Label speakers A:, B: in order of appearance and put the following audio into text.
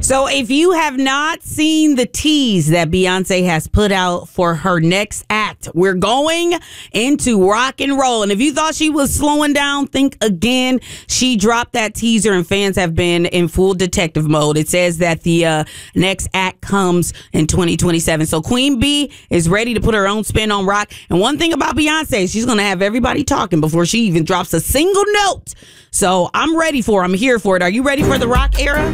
A: So if you have not seen the tease that Beyonce has put out for her next act, we're going into rock and roll. And if you thought she was slowing down, think again. She dropped that teaser and fans have been in full detective mode. It says that the next act comes in 2027. So Queen B is ready to put her own spin on rock. And one thing about Beyonce, she's going to have everybody talking before she even drops a single note. So I'm ready for it. I'm here for it. Are you ready for the rock era?